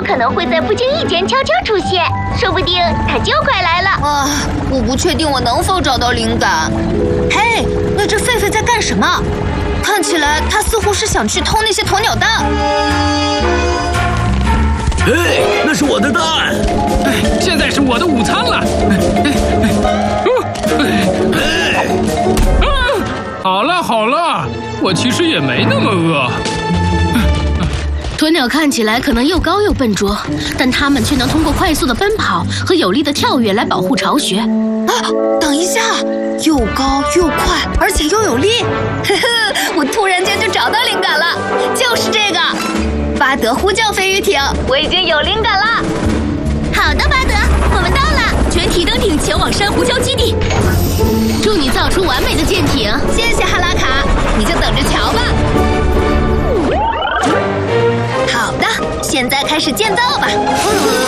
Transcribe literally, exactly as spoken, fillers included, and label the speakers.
Speaker 1: 可能会在不经意间悄悄出现，说不定它就快来了。
Speaker 2: 啊，我不确定我能否找到灵感。嘿，那只狒狒在干什么？看起来它似乎是想去偷那些鸵鸟蛋。
Speaker 3: 嘿，那是我的蛋！
Speaker 4: 哎，现在是我的午餐了。
Speaker 3: 哎，
Speaker 4: 啊，好了好了，我其实也没那么饿。
Speaker 5: 鸵鸟看起来可能又高又笨拙，但它们却能通过快速的奔跑和有力的跳跃来保护巢穴。
Speaker 2: 啊，等一下，又高又快，而且又有力。呵呵，我突然间就找到灵感了，就是这个。巴德呼叫飞鱼艇，我已经有灵感了。
Speaker 1: 好的，巴德，我们到了，
Speaker 5: 全体登艇前往珊瑚礁基地。祝你造出完美的舰艇。
Speaker 2: 谢谢哈拉卡，你就等着瞧吧。好的，现在开始建造吧。嗯